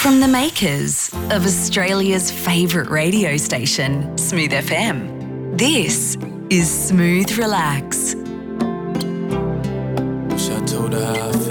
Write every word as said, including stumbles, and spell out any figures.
From the makers of Australia's favourite radio station, Smooth F M, this is Smooth Relax. Wish I told her how I